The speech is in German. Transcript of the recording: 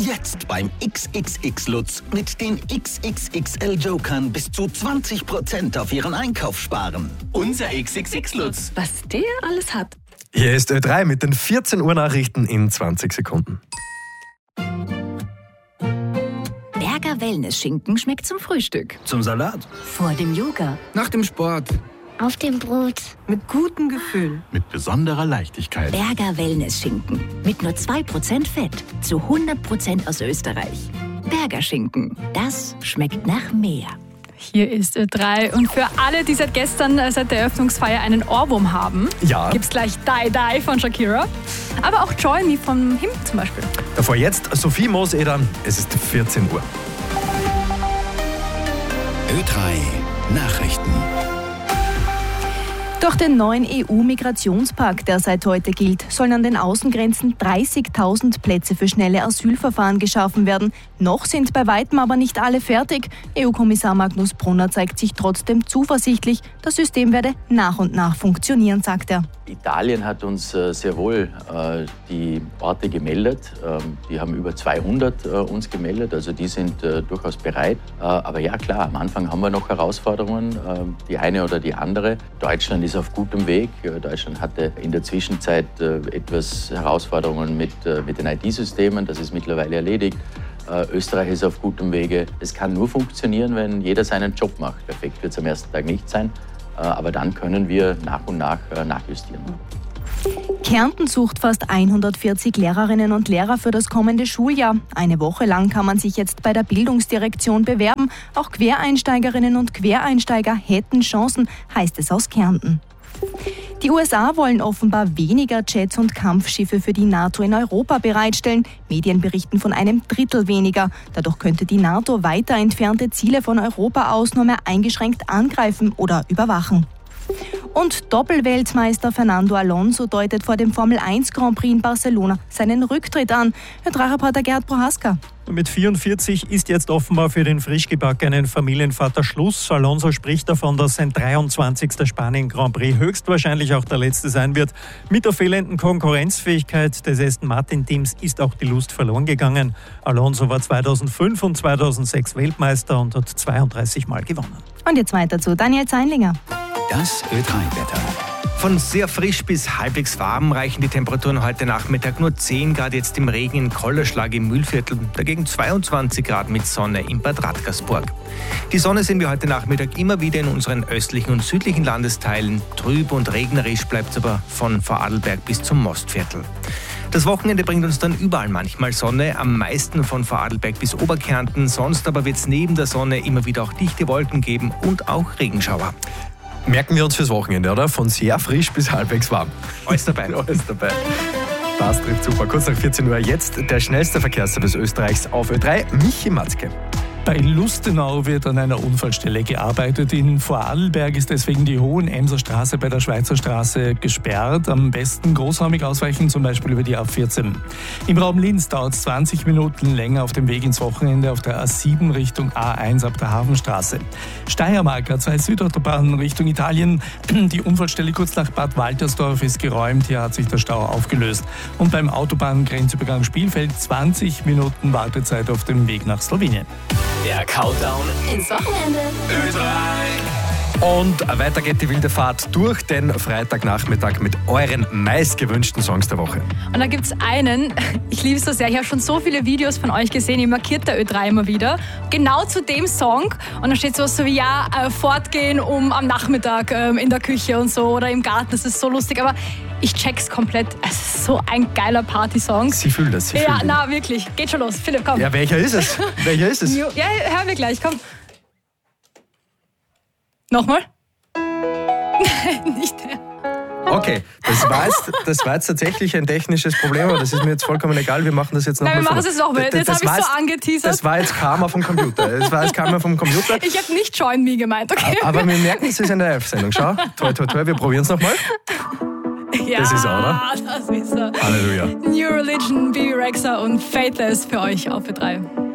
Jetzt beim XXX Lutz mit den XXXL Jokern bis zu 20% auf Ihren Einkauf sparen. Unser XXX Lutz. Was der alles hat. Hier ist Ö3 mit den 14 Uhr Nachrichten in 20 Sekunden. Berger Wellness-Schinken schmeckt zum Frühstück. Zum Salat. Vor dem Yoga. Nach dem Sport. Auf dem Brot. Mit gutem Gefühl. Mit besonderer Leichtigkeit. Berger Wellness-Schinken. Mit nur 2% Fett. Zu 100% aus Österreich. Berger Schinken. Das schmeckt nach mehr. Hier ist Ö3 und für alle, die seit gestern, seit der Eröffnungsfeier einen Ohrwurm haben, gibt's gleich Die Die von Shakira, aber auch Join Me von Him zum Beispiel. Davor jetzt Sophie Mooseder, es ist 14 Uhr. Ö3 Nachrichten. Durch den neuen EU-Migrationspakt, der seit heute gilt, sollen an den Außengrenzen 30.000 Plätze für schnelle Asylverfahren geschaffen werden. Noch sind bei weitem aber nicht alle fertig. EU-Kommissar Magnus Brunner zeigt sich trotzdem zuversichtlich, das System werde nach und nach funktionieren, sagt er. Italien hat uns sehr wohl die Orte gemeldet. Die haben über 200 uns gemeldet, also die sind durchaus bereit. Aber ja klar, am Anfang haben wir noch Herausforderungen, die eine oder die andere. Deutschland ist auf gutem Weg. Deutschland hatte in der Zwischenzeit etwas Herausforderungen mit den IT-Systemen, das ist mittlerweile erledigt. Österreich ist auf gutem Wege. Es kann nur funktionieren, wenn jeder seinen Job macht. Perfekt wird es am ersten Tag nicht sein. Aber dann können wir nach und nach nachjustieren. Kärnten sucht fast 140 Lehrerinnen und Lehrer für das kommende Schuljahr. Eine Woche lang kann man sich jetzt bei der Bildungsdirektion bewerben. Auch Quereinsteigerinnen und Quereinsteiger hätten Chancen, heißt es aus Kärnten. Die USA wollen offenbar weniger Jets und Kampfschiffe für die NATO in Europa bereitstellen. Medien berichten von einem Drittel weniger. Dadurch könnte die NATO weiter entfernte Ziele von Europa aus nur mehr eingeschränkt angreifen oder überwachen. Und Doppelweltmeister Fernando Alonso deutet vor dem Formel 1 Grand Prix in Barcelona seinen Rücktritt an. Reporter Gerhard Prohaska. Mit 44 ist jetzt offenbar für den frisch gebackenen Familienvater Schluss. Alonso spricht davon, dass sein 23. Spanien Grand Prix höchstwahrscheinlich auch der letzte sein wird. Mit der fehlenden Konkurrenzfähigkeit des Aston Martin Teams ist auch die Lust verloren gegangen. Alonso war 2005 und 2006 Weltmeister und hat 32 Mal gewonnen. Und jetzt weiter zu Daniel Zeinlinger. Das Ö3-Wetter. Von sehr frisch bis halbwegs warm reichen die Temperaturen heute Nachmittag nur 10 Grad jetzt im Regen in Kollerschlag im Mühlviertel, dagegen 22 Grad mit Sonne in Bad Radkersburg. Die Sonne sehen wir heute Nachmittag immer wieder in unseren östlichen und südlichen Landesteilen. Trüb und regnerisch bleibt es aber von Vorarlberg bis zum Mostviertel. Das Wochenende bringt uns dann überall manchmal Sonne, am meisten von Vorarlberg bis Oberkärnten. Sonst aber wird es neben der Sonne immer wieder auch dichte Wolken geben und auch Regenschauer. Merken wir uns fürs Wochenende, oder? Von sehr frisch bis halbwegs warm. Alles dabei. Alles dabei. Das trifft super. Kurz nach 14 Uhr jetzt der schnellste Verkehrsservice Österreichs auf Ö3, Michi Matzke. Bei Lustenau wird an einer Unfallstelle gearbeitet. In Vorarlberg ist deswegen die Hohenemser Straße bei der Schweizer Straße gesperrt. Am besten großräumig ausweichen, zum Beispiel über die A14. Im Raum Linz dauert es 20 Minuten länger auf dem Weg ins Wochenende auf der A7 Richtung A1 ab der Hafenstraße. Steiermark A2 Südautobahn Richtung Italien. Die Unfallstelle kurz nach Bad Waltersdorf ist geräumt. Hier hat sich der Stau aufgelöst. Und beim Autobahngrenzübergang Spielfeld 20 Minuten Wartezeit auf dem Weg nach Slowenien. Der Countdown Ins Wochenende. Ö3. Und weiter geht die wilde Fahrt durch den Freitagnachmittag mit euren meistgewünschten Songs der Woche. Und da gibt's einen, ich liebe es so sehr, ich habe schon so viele Videos von euch gesehen, ihr markiert der Ö3 immer wieder, genau zu dem Song. Und da steht sowas so wie, fortgehen am Nachmittag in der Küche und so oder im Garten, das ist so lustig, aber ich check's komplett, es ist so ein geiler Partysong. Sie fühlt das, Ja, wirklich, geht schon los, Philipp, komm. Ja, welcher ist es? Ja, hören wir gleich, komm. Nochmal? Nein, nicht der. Okay, das war jetzt tatsächlich ein technisches Problem, aber das ist mir jetzt vollkommen egal. Wir machen das jetzt nochmal. Nein, wir machen es nochmal. Jetzt habe ich so angeteasert. Das war jetzt Karma vom Computer. Ich habe nicht Join Me gemeint, okay? Aber wir merken, es ist eine Live-Sendung. Schau, toi, toi, toi, wir probieren es nochmal. Ja, das ist er, oder? Das ist er. Halleluja. New Religion, Bibi Rexha und Faithless für euch auf Ö3.